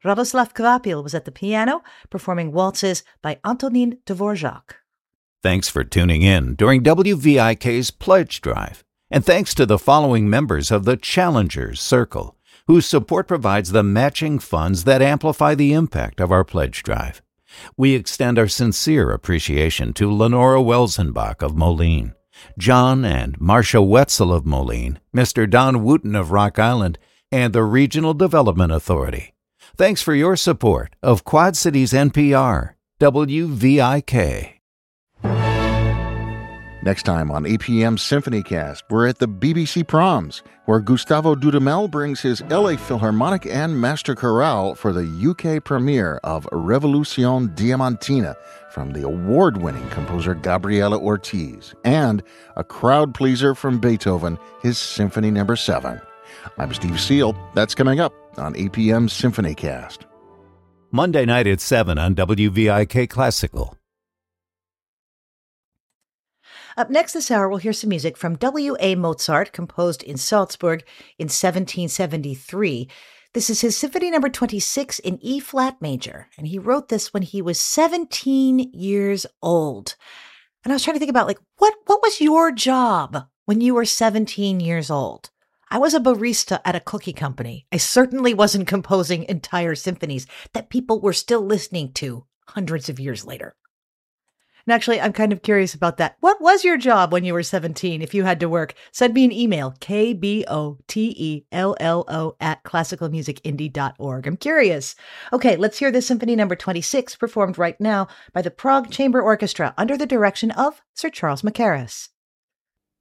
Radoslav Kvapil was at the piano, performing waltzes by Antonin Dvorak. Thanks for tuning in during WVIK's Pledge Drive. And thanks to the following members of the Challengers Circle, whose support provides the matching funds that amplify the impact of our Pledge Drive. We extend our sincere appreciation to Lenora Welsenbach of Moline, John and Marcia Wetzel of Moline, Mr. Don Wooten of Rock Island, and the Regional Development Authority. Thanks for your support of Quad Cities NPR, WVIK. Next time on APM Symphonycast, we're at the BBC Proms, where Gustavo Dudamel brings his LA Philharmonic and Master Chorale for the UK premiere of Revolution Diamantina from the award-winning composer Gabriela Ortiz, and a crowd pleaser from Beethoven, his Symphony No. 7. I'm Steve Seal. That's coming up on APM Symphonycast. Monday night at 7 on WVIK Classical. Up next this hour, we'll hear some music from W.A. Mozart, composed in Salzburg in 1773. This is his Symphony No. 26 in E-flat major, and he wrote this when he was 17 years old. And I was trying to think about, what was your job when you were 17 years old? I was a barista at a cookie company. I certainly wasn't composing entire symphonies that people were still listening to hundreds of years later. And actually, I'm kind of curious about that. What was your job when you were 17 if you had to work? Send me an email, kbotellO@classicalmusicindie.org. I'm curious. Okay, let's hear the Symphony No. 26 performed right now by the Prague Chamber Orchestra under the direction of Sir Charles Mackerras.